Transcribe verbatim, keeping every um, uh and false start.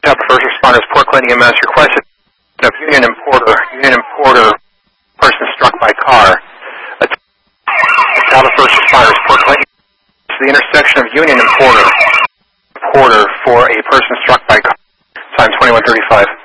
Top of first responders, Port Clinton E M S requested of Union and Porter, Union and Porter, person struck by car. A top of first responders, Port Clinton, to the intersection of Union and Porter, Porter for a person struck by car. Time twenty-one thirty-five.